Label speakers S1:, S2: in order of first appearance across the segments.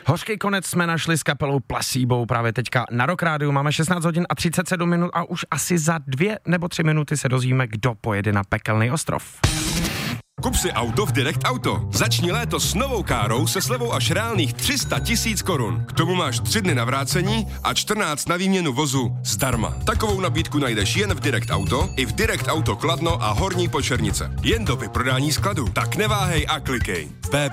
S1: Hořký konec jsme našli s kapelou Placebo právě teďka na Rock Rádiu. Máme 16 hodin a 37 minut a už asi za 2 nebo 3 minuty se dozvíme, kdo pojede na pekelný ostrov.
S2: Kup si auto v Direct Auto. Začni léto s novou károu se slevou až reálných 300 000 korun. K tomu máš 3 dny na vrácení a 14 na výměnu vozu zdarma. Takovou nabídku najdeš jen v Direct Auto, i v Direct Auto Kladno a Horní Počernice. Jen do vyprodání skladu. Tak neváhej a klikej.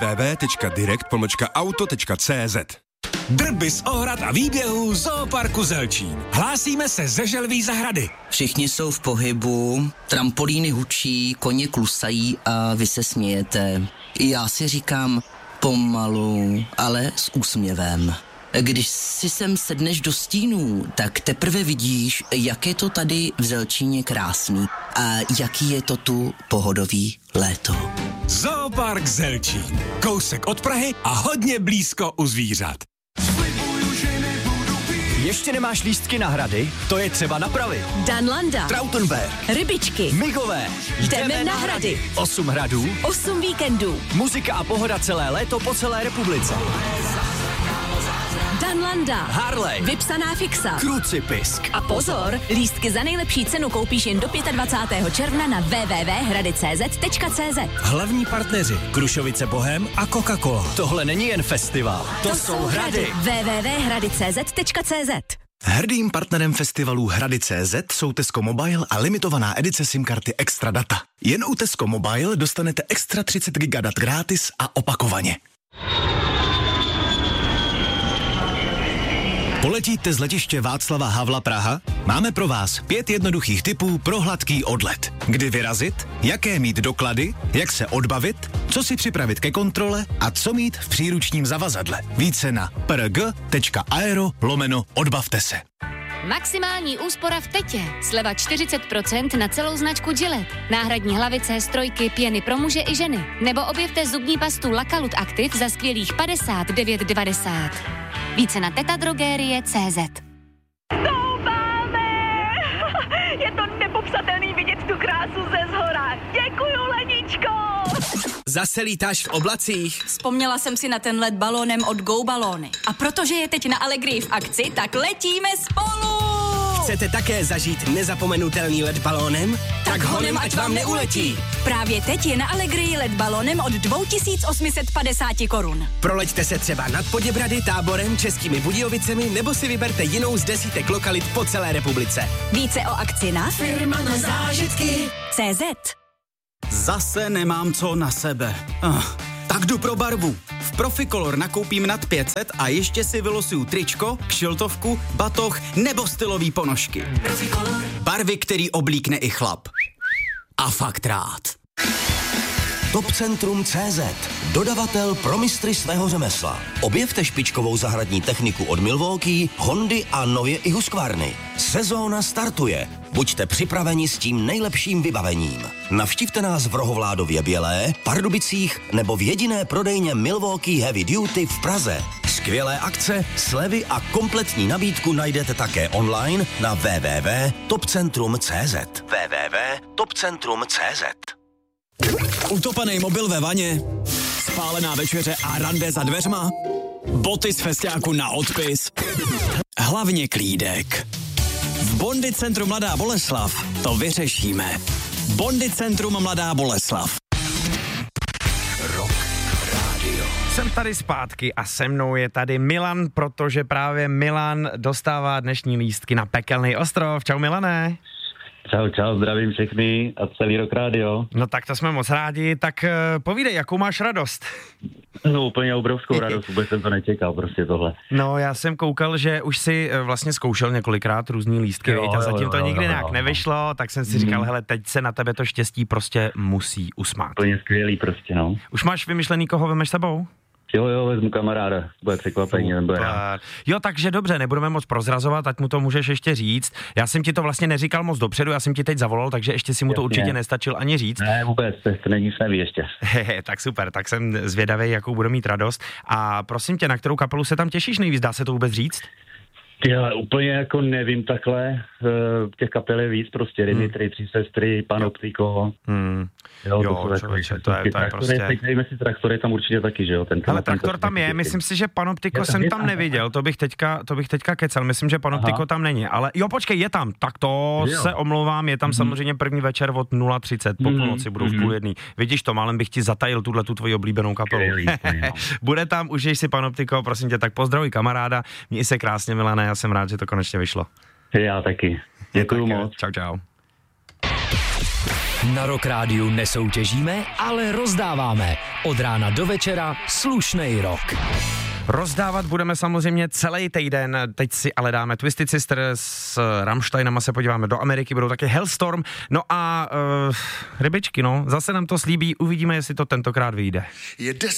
S2: www.direct-auto.cz.
S3: Drby z ohrad a výběhů Zooparku Zelčín. Hlásíme se ze Želví zahrady.
S4: Všichni jsou v pohybu, trampolíny hučí, koně klusají a vy se smějete. Já si říkám pomalu, ale s úsměvem. Když si sem sedneš do stínů, tak teprve vidíš, jak je to tady v Zelčíně krásný a jaký je to tu pohodový léto.
S3: Zoopark Zelčín. Kousek od Prahy a hodně blízko u zvířat.
S5: Ještě nemáš lístky na hrady? To je třeba napravit.
S6: Danlanda,
S5: Trautenberg,
S6: Rybičky,
S5: Migové.
S6: jdeme na hrady.
S5: 8 hradů,
S6: 8 víkendů.
S5: muzika a pohoda celé léto po celé republice.
S6: Danlanda,
S5: Harley,
S6: vypsaná fixa.
S5: Krucipisk.
S6: A pozor, lístky za nejlepší cenu koupíš jen do 25. června na www.hradicz.cz.
S3: Hlavní partneři Krušovice Bohem a Coca-Cola.
S5: Tohle není jen festival, to jsou hrady.
S6: www.hradicz.cz.
S7: Hrdým partnerem festivalu Hrady.cz jsou Tesco Mobile a limitovaná edice SIM-karty Extra Data. Jen u Tesco Mobile dostanete extra 30 GB dat gratis a opakovaně. Poletíte z letiště Václava Havla Praha? Máme pro vás 5 jednoduchých tipů pro hladký odlet. Kdy vyrazit, jaké mít doklady, jak se odbavit, co si připravit ke kontrole a co mít v příručním zavazadle. Více na prg.aero/odbavte se.
S8: Maximální úspora v Tetě. Sleva 40% na celou značku Gillette. Náhradní hlavice, strojky, pěny pro muže i ženy. Nebo objevte zubní pastu Lakalut Active za skvělých 59,90. Více na tetadrogerie.cz.
S9: Stoupáme! Je to nepopsatelný vidět tu krásu ze zhora. Děkuju, Leničko!
S3: Zase lítáš v oblacích?
S10: Vzpomněla jsem si na ten let balónem od Go Balóny. A protože je teď na Allegrii v akci, tak letíme spolu!
S3: Chcete také zažít nezapomenutelný let balónem? Tak honem, ať vám neuletí!
S10: Právě teď je na Allegrii let balónem od 2850 korun.
S3: Proleďte se třeba nad Poděbrady, Táborem, Českými Budějovicemi nebo si vyberte jinou z desítek lokalit po celé republice.
S10: Více o akci na
S6: Firma na zážitky.
S10: CZ.
S11: Zase nemám co na sebe. Tak jdu pro barvu. V Proficolor nakoupím nad 500 a ještě si vylosuju tričko, kšiltovku, batoh nebo stylový ponožky.
S6: Proficolor.
S11: Barvy, který oblíkne i chlap. A fakt rád.
S12: Topcentrum.cz, dodavatel pro mistry svého řemesla. Objevte špičkovou zahradní techniku od Milwaukee, Hondy a nově i Husqvarny. Sezóna startuje. Buďte připraveni s tím nejlepším vybavením. Navštivte nás v Rohovládově Bělé, Pardubicích nebo v jediné prodejně Milwaukee Heavy Duty v Praze. Skvělé akce, slevy a kompletní nabídku najdete také online na www.topcentrum.cz. www.topcentrum.cz.
S11: Utopaný mobil ve vaně, spálená večeře a rande za dveřma, boty z festiáku na odpis, hlavně klídek. V Bondy Centru Mladá Boleslav to vyřešíme. Bondy Centrum Mladá Boleslav.
S1: Rock Radio. Jsem tady zpátky a se mnou je tady Milan, protože právě Milan dostává dnešní lístky na pekelný ostrov. Čau Milané.
S13: Čau, zdravím všechny a celý Rock Radio.
S1: No tak to jsme moc rádi, tak povídej, jakou máš radost?
S13: No úplně obrovskou radost, vůbec jsem to nečekal, prostě tohle.
S1: No já jsem koukal, že už si vlastně zkoušel několikrát různý lístky, a zatím to nikdy nějak nevyšlo, tak jsem si říkal, hele, teď se na tebe to štěstí prostě musí usmát.
S13: Úplně skvělý prostě, no.
S1: Už máš vymyšlený, koho vemeš sebou?
S13: Jo, vezmu kamaráda, bude překvapení, nebude rád.
S1: Jo, takže dobře, nebudeme moc prozrazovat, ať mu to můžeš ještě říct. Já jsem ti to vlastně neříkal moc dopředu, já jsem ti teď zavolal, takže ještě si mu to určitě nestačil ani říct.
S13: Ne, vůbec, to není nic neví ještě.
S1: Tak super, tak jsem zvědavý, jakou budu mít radost. A prosím tě, na kterou kapelu se tam těšíš nejvíc, dá se to vůbec říct?
S13: Já úplně jako nevím takhle, těch kapel je víc prostě, Dimitri, Tři sestry, Panoptiko.
S1: Jo, člověče, to je prostě...
S13: Teď nevím, jestli Traktor je tam určitě taky, že jo?
S1: Ale Traktor tam je, myslím si, že Panoptiko jsem tam neviděl, to bych teďka kecal, myslím, že Panoptiko tam není, ale jo, počkej, je tam, tak to se omlouvám, je tam samozřejmě první večer od 0:30, po půlnoci budou v 12:30. Vidíš to, málem bych ti zatajil tu tvoji oblíbenou kapelu. Bude tam, užij si Panoptiko, prosím tě, tak pozdravuj kamaráda, měj se krásně, Milane, já jsem rád, že to konečně vyšlo.
S13: Já taky. Děkuju moc.
S1: Čau.
S5: Na Rock Rádiu nesoutěžíme, ale rozdáváme. Od rána do večera slušnej rock.
S1: Rozdávat budeme samozřejmě celý týden, teď si ale dáme Twisted Sister s Rammsteinem a se podíváme do Ameriky, budou taky Hellstorm, no a rybičky, zase nám to slíbí, uvidíme, jestli to tentokrát vyjde.